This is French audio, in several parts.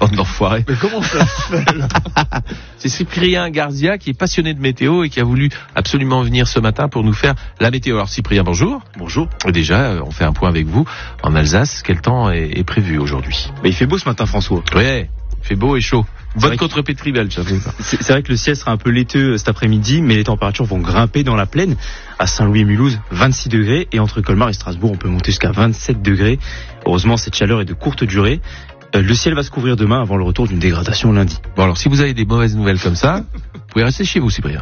Bande d'enfoirés. Mais comment ça se fait là? C'est Cyprien Garzia qui est passionné de météo et qui a voulu absolument venir ce matin pour nous faire la météo. Alors Cyprien, bonjour. Bonjour. Et déjà, on fait un point avec vous. En Alsace, quel temps est prévu aujourd'hui? Il fait beau ce matin, François. Ouais, il fait beau et chaud. Bonne contre-pétrie belge, ça fait ça. C'est vrai que le ciel sera un peu laiteux cet après-midi, mais les températures vont grimper dans la plaine. À Saint-Louis-et-Mulhouse, 26 degrés. Et entre Colmar et Strasbourg, on peut monter jusqu'à 27 degrés. Heureusement, cette chaleur est de courte durée. Le ciel va se couvrir demain avant le retour d'une dégradation lundi. Bon, alors si vous avez des mauvaises nouvelles comme ça, vous pouvez rester chez vous, Cyprien.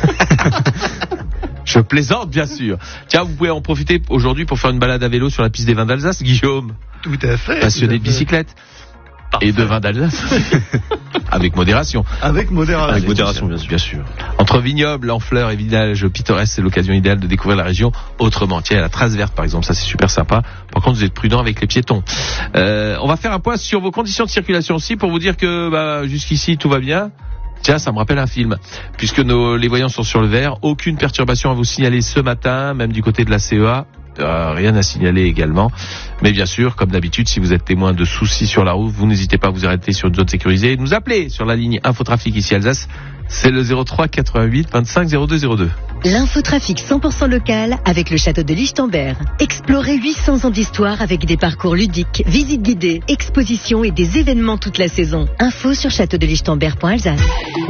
Je plaisante, bien sûr. Tiens, vous pouvez en profiter aujourd'hui pour faire une balade à vélo sur la piste des vins d'Alsace, Guillaume. Tout à fait. Passionné de bicyclette. Et de vin d'Alsace. Avec modération. Avec modération. Avec modération, bien sûr. Entre vignobles, en fleurs et villages pittoresques, c'est l'occasion idéale de découvrir la région autrement. Tiens, la trace verte, par exemple, ça c'est super sympa. Par contre, vous êtes prudent avec les piétons. On va faire un point sur vos conditions de circulation aussi pour vous dire que jusqu'ici tout va bien. Tiens, ça me rappelle un film, puisque les voyants sont sur le vert. Aucune perturbation à vous signaler ce matin, même du côté de la CEA. Rien à signaler également. Mais bien sûr, comme d'habitude, si vous êtes témoin de soucis sur la route, vous n'hésitez pas à vous arrêter sur une zone sécurisée et nous appeler sur la ligne Infotrafic ici Alsace. C'est le 03 88 25 02 02. L'infotrafic 100% local avec le château de Lichtenberg. Explorez 800 ans d'histoire avec des parcours ludiques, visites guidées, expositions et des événements toute la saison. Info sur châteaudelichtenberg.alsace.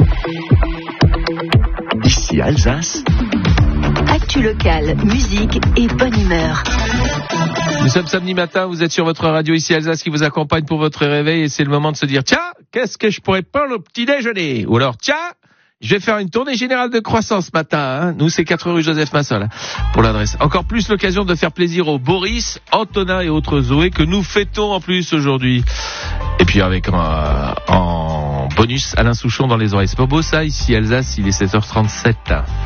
Ici Alsace. Actu locale, musique et bonne humeur. Nous sommes samedi matin, vous êtes sur votre radio ici Alsace qui vous accompagne pour votre réveil et c'est le moment de se dire tiens, qu'est-ce que je pourrais prendre au petit déjeuner? Ou alors tiens, je vais faire une tournée générale de croissants ce matin. Nous, c'est 4 rue Joseph Massol pour l'adresse. Encore plus l'occasion de faire plaisir aux Boris, Antonin et autres Zoé que nous fêtons en plus aujourd'hui. Et puis avec en bonus Alain Souchon dans les oreilles. C'est pas beau ça ici Alsace, il est 7h37.